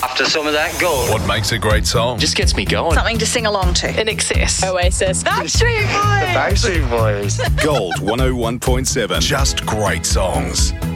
After some of that gold. What makes a great song? Just gets me going. Something to sing along to. In excess. Oasis. Backstreet Boys. Backstreet Boys. Gold 101.7. Just great songs.